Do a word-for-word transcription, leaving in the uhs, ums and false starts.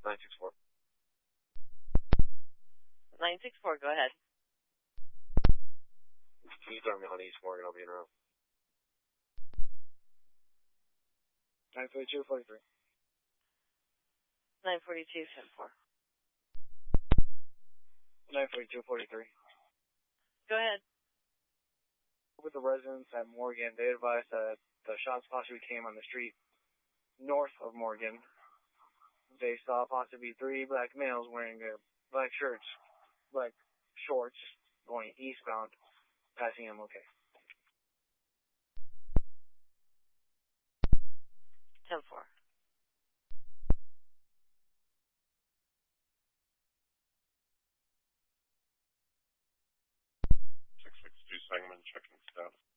nine six four. nine six four, go ahead. Can you start me on East Morgan? I'll be in route. nine forty-two forty-three. nine forty-two ten four. nine forty-two forty-three. Go ahead. With the residents at Morgan, they advised that the shots possibly came on the street north of Morgan. They saw possibly three black males wearing uh, black shirts, black shorts, going eastbound, passing M L K. ten four. six six two Sangamon, checking status.